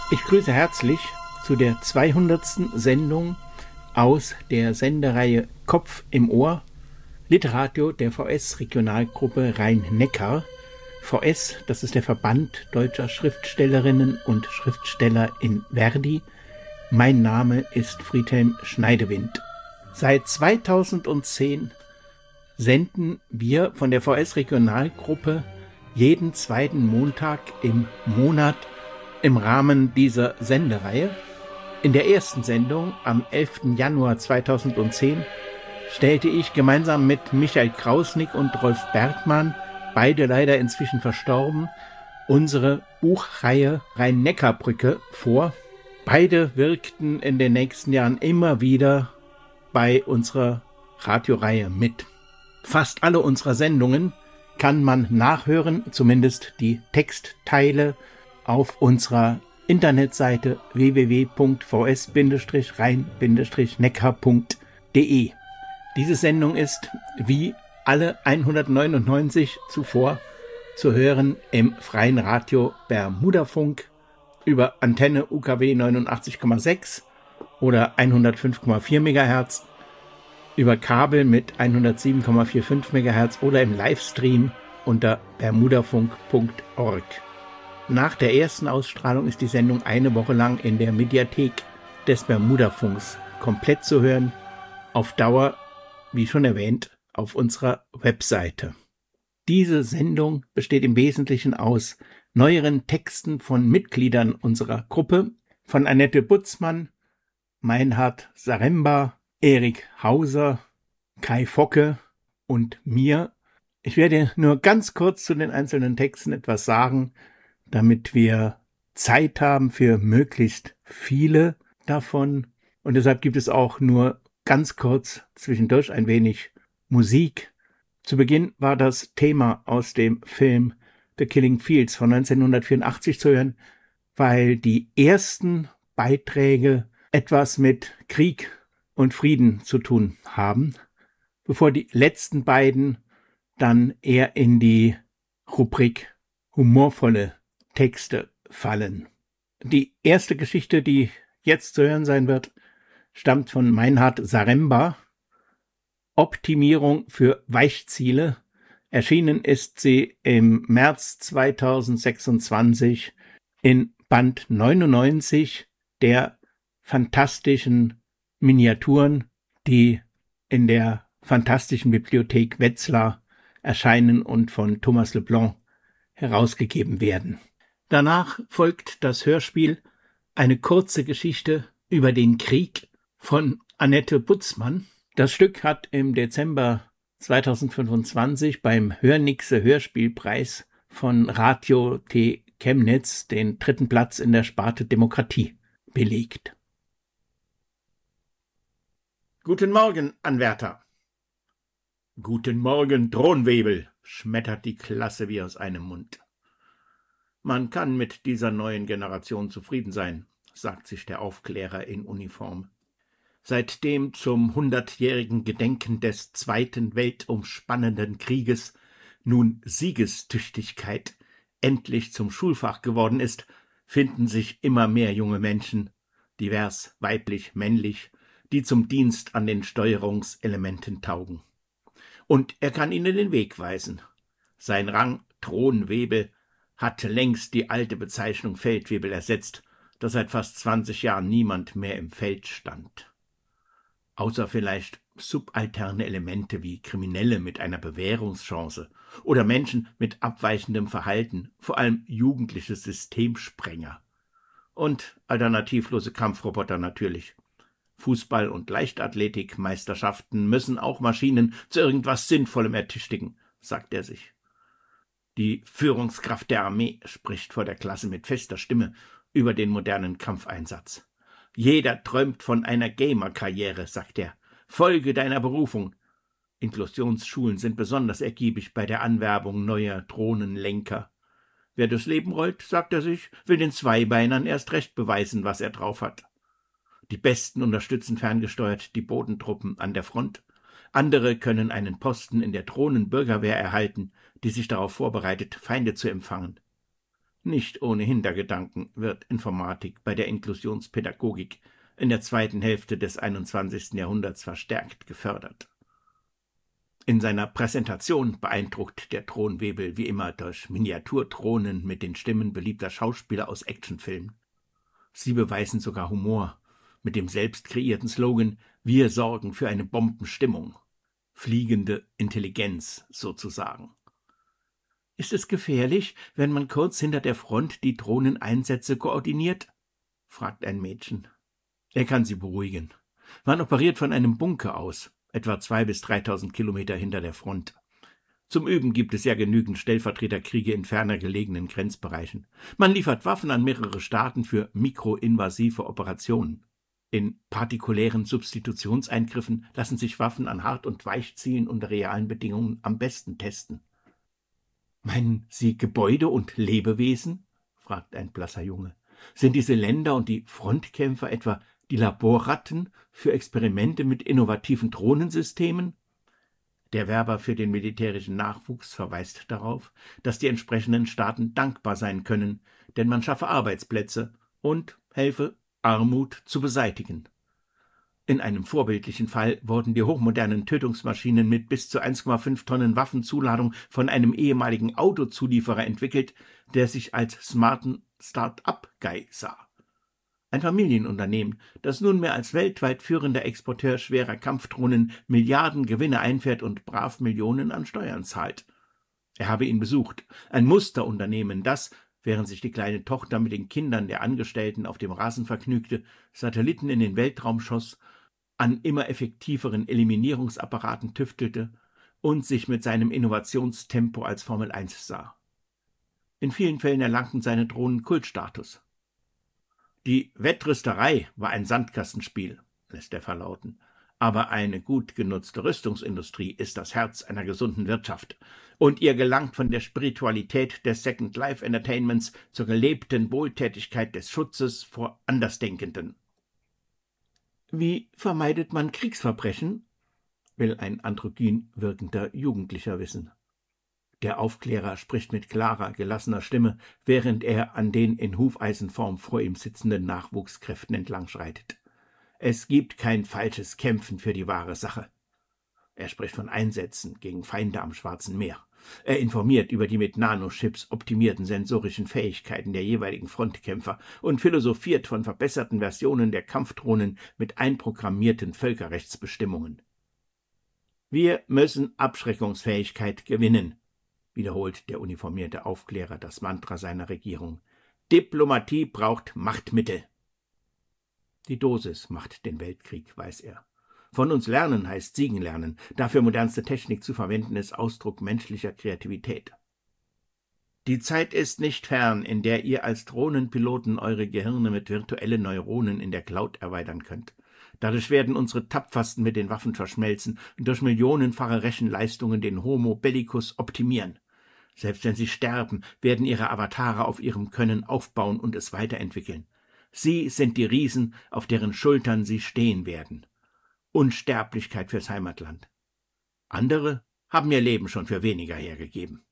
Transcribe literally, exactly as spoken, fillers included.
Ich grüße herzlich zu der zweihundertsten Sendung aus der Sendereihe Kopf im Ohr, Literadio der V S-Regionalgruppe Rhein-Neckar. V S, das ist der Verband deutscher Schriftstellerinnen und Schriftsteller in Verdi. Mein Name ist Friedhelm Schneidewind. Seit zweitausendzehn senden wir von der V S-Regionalgruppe jeden zweiten Montag im Monat im Rahmen dieser Sendereihe. In der ersten Sendung am elften Januar zweitausendzehn stellte ich gemeinsam mit Michael Krausnick und Rolf Bergmann, beide leider inzwischen verstorben, unsere Buchreihe Rhein-Neckar-Brücke vor. Beide wirkten in den nächsten Jahren immer wieder bei unserer Radioreihe mit. Fast alle unserer Sendungen kann man nachhören, zumindest die Textteile, auf unserer Internetseite w w w punkt v s Bindestrich rhein Bindestrich neckar punkt d e. Diese Sendung ist, wie alle hundertneunundneunzig zuvor, zu hören im freien Radio Bermudafunk über Antenne U K W neunundachtzig Komma sechs oder hundertfünf Komma vier Megahertz, über Kabel mit hundertsieben Komma fünfundvierzig Megahertz oder im Livestream unter bermudafunk punkt org. Nach der ersten Ausstrahlung ist die Sendung eine Woche lang in der Mediathek des Bermudafunks komplett zu hören, auf Dauer, wie schon erwähnt, auf unserer Webseite. Diese Sendung besteht im Wesentlichen aus neueren Texten von Mitgliedern unserer Gruppe, von Annette Butzmann, Meinhard Zaremba, Erik Hauser, Kai Focke und mir. Ich werde nur ganz kurz zu den einzelnen Texten etwas sagen, damit wir Zeit haben für möglichst viele davon. Und deshalb gibt es auch nur ganz kurz zwischendurch ein wenig Musik. Zu Beginn war das Thema aus dem Film The Killing Fields von neunzehnhundertvierundachtzig zu hören, weil die ersten Beiträge etwas mit Krieg und Frieden zu tun haben, bevor die letzten beiden dann eher in die Rubrik humorvolle Texte fallen. Die erste Geschichte, die jetzt zu hören sein wird, stammt von Meinhard Zaremba. Optimierung für Weichziele. Erschienen ist sie im März zweitausendsechsundzwanzig in Band neunundneunzig der fantastischen Miniaturen, die in der Fantastischen Bibliothek Wetzlar erscheinen und von Thomas Leblanc herausgegeben werden. Danach folgt das Hörspiel Eine kurze Geschichte über den Krieg von Annette Butzmann. Das Stück hat im Dezember zweitausendfünfundzwanzig beim Hörnixe Hörspielpreis von Radio T Chemnitz den dritten Platz in der Sparte Demokratie belegt. Guten Morgen, Anwärter. Guten Morgen, Thronwebel, schmettert die Klasse wie aus einem Mund. Man kann mit dieser neuen Generation zufrieden sein, sagt sich der Aufklärer in Uniform. Seitdem zum hundertjährigen Gedenken des zweiten weltumspannenden Krieges nun Siegestüchtigkeit endlich zum Schulfach geworden ist, finden sich immer mehr junge Menschen, divers, weiblich, männlich, die zum Dienst an den Steuerungselementen taugen. Und er kann ihnen den Weg weisen. Sein Rang Thronwebel hat längst die alte Bezeichnung Feldwebel ersetzt, da seit fast zwanzig Jahren niemand mehr im Feld stand. Außer vielleicht subalterne Elemente wie Kriminelle mit einer Bewährungschance oder Menschen mit abweichendem Verhalten, vor allem jugendliche Systemsprenger. Und alternativlose Kampfroboter natürlich. Fußball- und Leichtathletik-Meisterschaften müssen auch Maschinen zu irgendwas Sinnvollem ertüchtigen, sagt er sich. Die Führungskraft der Armee spricht vor der Klasse mit fester Stimme über den modernen Kampfeinsatz. Jeder träumt von einer Gamer-Karriere, sagt er. Folge deiner Berufung. Inklusionsschulen sind besonders ergiebig bei der Anwerbung neuer Drohnenlenker. Wer durchs Leben rollt, sagt er sich, will den Zweibeinern erst recht beweisen, was er drauf hat. Die Besten unterstützen ferngesteuert die Bodentruppen an der Front. Andere können einen Posten in der Drohnenbürgerwehr erhalten, die sich darauf vorbereitet, Feinde zu empfangen. Nicht ohne Hintergedanken wird Informatik bei der Inklusionspädagogik in der zweiten Hälfte des einundzwanzigsten Jahrhunderts verstärkt gefördert. In seiner Präsentation beeindruckt der Thronwebel wie immer durch Miniaturthronen mit den Stimmen beliebter Schauspieler aus Actionfilmen. Sie beweisen sogar Humor mit dem selbst kreierten Slogan »Wir sorgen für eine Bombenstimmung«. Fliegende Intelligenz sozusagen. Ist es gefährlich, wenn man kurz hinter der Front die Drohneneinsätze koordiniert? Fragt ein Mädchen. Er kann sie beruhigen. Man operiert von einem Bunker aus, etwa zweitausend bis dreitausend Kilometer hinter der Front. Zum Üben gibt es ja genügend Stellvertreterkriege in ferner gelegenen Grenzbereichen. Man liefert Waffen an mehrere Staaten für mikroinvasive Operationen. In partikulären Substitutionseingriffen lassen sich Waffen an Hart- und Weichzielen unter realen Bedingungen am besten testen. »Meinen Sie Gebäude und Lebewesen?« fragt ein blasser Junge. »Sind diese Länder und die Frontkämpfer etwa die Laborratten für Experimente mit innovativen Drohnensystemen?« Der Werber für den militärischen Nachwuchs verweist darauf, dass die entsprechenden Staaten dankbar sein können, denn man schaffe Arbeitsplätze und helfe, Armut zu beseitigen. In einem vorbildlichen Fall wurden die hochmodernen Tötungsmaschinen mit bis zu eins Komma fünf Tonnen Waffenzuladung von einem ehemaligen Autozulieferer entwickelt, der sich als smarten Start-up-Guy sah. Ein Familienunternehmen, das nunmehr als weltweit führender Exporteur schwerer Kampfdrohnen Milliarden Gewinne einfährt und brav Millionen an Steuern zahlt. Er habe ihn besucht, ein Musterunternehmen, das, während sich die kleine Tochter mit den Kindern der Angestellten auf dem Rasen vergnügte, Satelliten in den Weltraum schoss, an immer effektiveren Eliminierungsapparaten tüftelte und sich mit seinem Innovationstempo als Formel eins sah. In vielen Fällen erlangten seine Drohnen Kultstatus. Die Wettrüsterei war ein Sandkastenspiel, lässt er verlauten, aber eine gut genutzte Rüstungsindustrie ist das Herz einer gesunden Wirtschaft, und ihr gelangt von der Spiritualität des Second Life Entertainments zur gelebten Wohltätigkeit des Schutzes vor Andersdenkenden. Wie vermeidet man Kriegsverbrechen? Will ein androgyn wirkender Jugendlicher wissen. Der Aufklärer spricht mit klarer, gelassener Stimme, während er an den in Hufeisenform vor ihm sitzenden Nachwuchskräften entlangschreitet. Es gibt kein falsches Kämpfen für die wahre Sache. Er spricht von Einsätzen gegen Feinde am Schwarzen Meer. Er informiert über die mit Nanochips optimierten sensorischen Fähigkeiten der jeweiligen Frontkämpfer und philosophiert von verbesserten Versionen der Kampfdrohnen mit einprogrammierten Völkerrechtsbestimmungen. Wir müssen Abschreckungsfähigkeit gewinnen, wiederholt der uniformierte Aufklärer das Mantra seiner Regierung. Diplomatie braucht Machtmittel. Die Dosis macht den Weltkrieg, weiß er. Von uns lernen heißt siegen lernen. Dafür modernste Technik zu verwenden, ist Ausdruck menschlicher Kreativität. Die Zeit ist nicht fern, in der ihr als Drohnenpiloten eure Gehirne mit virtuellen Neuronen in der Cloud erweitern könnt. Dadurch werden unsere Tapfersten mit den Waffen verschmelzen und durch millionenfache Rechenleistungen den Homo bellicus optimieren. Selbst wenn sie sterben, werden ihre Avatare auf ihrem Können aufbauen und es weiterentwickeln. Sie sind die Riesen, auf deren Schultern sie stehen werden. Unsterblichkeit fürs Heimatland. Andere haben ihr Leben schon für weniger hergegeben.